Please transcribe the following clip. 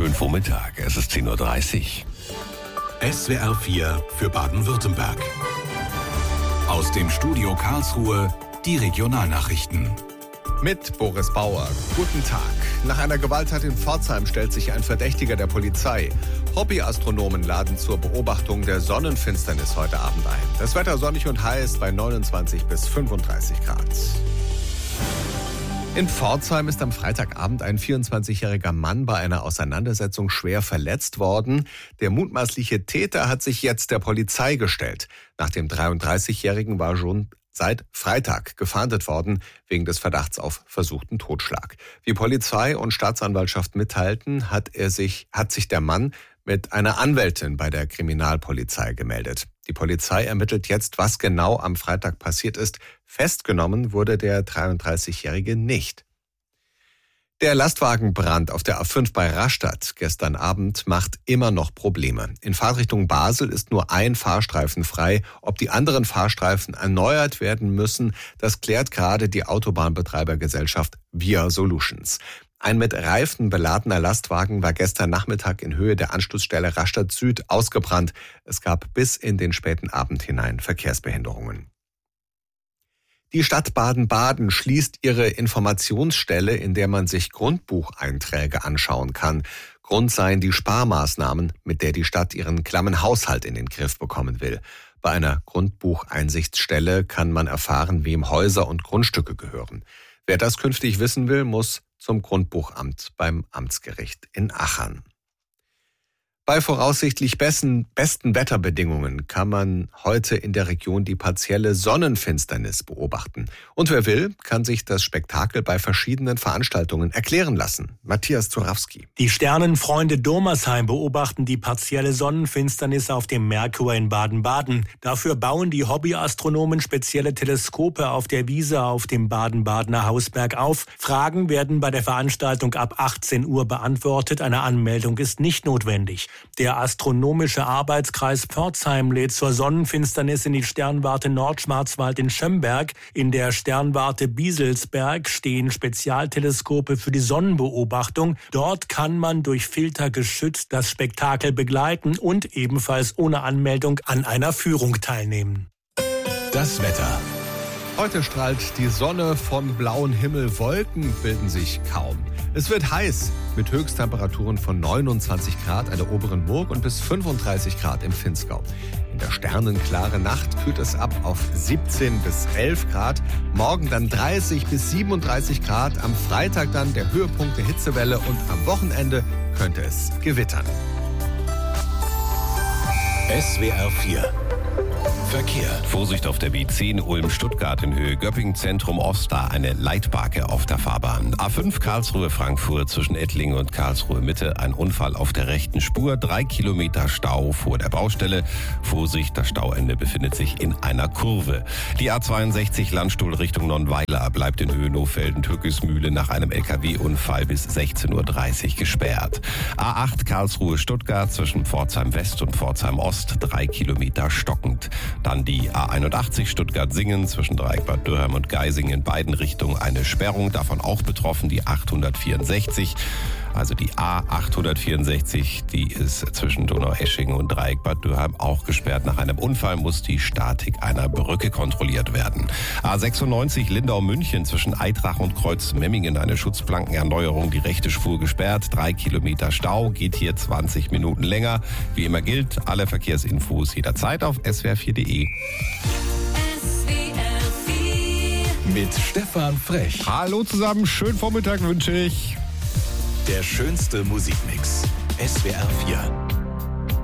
schönen Vormittag. Es ist 10:30 Uhr. SWR 4 für Baden-Württemberg. Aus dem Studio Karlsruhe die Regionalnachrichten. Mit Boris Bauer. Guten Tag. Nach einer Gewalttat in Pforzheim stellt sich ein Verdächtiger der Polizei. Hobbyastronomen laden zur Beobachtung der Sonnenfinsternis heute Abend ein. Das Wetter sonnig und heiß bei 29 bis 35 Grad. In Pforzheim ist am Freitagabend ein 24-jähriger Mann bei einer Auseinandersetzung schwer verletzt worden. Der mutmaßliche Täter hat sich jetzt der Polizei gestellt. Nach dem 33-jährigen war schon seit Freitag gefahndet worden wegen des Verdachts auf versuchten Totschlag. Wie Polizei und Staatsanwaltschaft mitteilten, hat sich der Mann mit einer Anwältin bei der Kriminalpolizei gemeldet. Die Polizei ermittelt jetzt, was genau am Freitag passiert ist. Festgenommen wurde der 33-Jährige nicht. Der Lastwagenbrand auf der A5 bei Rastatt gestern Abend macht immer noch Probleme. In Fahrtrichtung Basel ist nur ein Fahrstreifen frei. Ob die anderen Fahrstreifen erneuert werden müssen, das klärt gerade die Autobahnbetreibergesellschaft Via Solutions. Ein mit Reifen beladener Lastwagen war gestern Nachmittag in Höhe der Anschlussstelle Rastatt Süd ausgebrannt. Es gab bis in den späten Abend hinein Verkehrsbehinderungen. Die Stadt Baden-Baden schließt ihre Informationsstelle, in der man sich Grundbucheinträge anschauen kann. Grund seien die Sparmaßnahmen, mit der die Stadt ihren klammen Haushalt in den Griff bekommen will. Bei einer Grundbucheinsichtsstelle kann man erfahren, wem Häuser und Grundstücke gehören. Wer das künftig wissen will, muss zum Grundbuchamt beim Amtsgericht in Achern. Bei voraussichtlich besten Wetterbedingungen kann man heute in der Region die partielle Sonnenfinsternis beobachten. Und wer will, kann sich das Spektakel bei verschiedenen Veranstaltungen erklären lassen. Matthias Zurawski. Die Sternenfreunde Domersheim beobachten die partielle Sonnenfinsternis auf dem Merkur in Baden-Baden. Dafür bauen die Hobbyastronomen spezielle Teleskope auf der Wiese auf dem Baden-Badener Hausberg auf. Fragen werden bei der Veranstaltung ab 18 Uhr beantwortet. Eine Anmeldung ist nicht notwendig. Der astronomische Arbeitskreis Pforzheim lädt zur Sonnenfinsternis in die Sternwarte Nordschwarzwald in Schömberg. In der Sternwarte Bieselsberg stehen Spezialteleskope für die Sonnenbeobachtung. Dort kann man durch Filter geschützt das Spektakel begleiten und ebenfalls ohne Anmeldung an einer Führung teilnehmen. Das Wetter. Heute strahlt die Sonne von blauem Himmel, Wolken bilden sich kaum. Es wird heiß mit Höchsttemperaturen von 29 Grad an der oberen Murg und bis 35 Grad im Vinzgau. In der sternenklaren Nacht kühlt es ab auf 17 bis 11 Grad. Morgen dann 30 bis 37 Grad. Am Freitag dann der Höhepunkt der Hitzewelle und am Wochenende könnte es gewittern. SWR 4 Verkehr. Vorsicht auf der B10 Ulm-Stuttgart in Höhe Göppingen-Zentrum Ost, da eine Leitbarke auf der Fahrbahn. A5 Karlsruhe-Frankfurt zwischen Ettlingen und Karlsruhe-Mitte. Ein Unfall auf der rechten Spur. 3 Kilometer Stau vor der Baustelle. Vorsicht, das Stauende befindet sich in einer Kurve. Die A62 Landstuhl Richtung Nonnweiler bleibt in Höhe Nohfelden-Türkismühle nach einem LKW-Unfall bis 16:30 Uhr gesperrt. A8 Karlsruhe-Stuttgart zwischen Pforzheim-West und Pforzheim-Ost. 3 Kilometer stockend. Dann die A81 Stuttgart-Singen zwischen Dreieck Bad Dürheim und Geising in beiden Richtungen eine Sperrung. Davon auch betroffen die 864. Also die A864, die ist zwischen Donaueschingen und Dreieck Bad Dürheim auch gesperrt. Nach einem Unfall muss die Statik einer Brücke kontrolliert werden. A96 Lindau-München zwischen Eitrach und Kreuz-Memmingen eine Schutzplankenerneuerung. Die rechte Spur gesperrt. 3 Kilometer Stau, geht hier 20 Minuten länger. Wie immer gilt, alle Verkehrsinfos jederzeit auf swr4.de. Mit Stefan Frech. Hallo zusammen, schönen Vormittag wünsche ich. Der schönste Musikmix. SWR 4.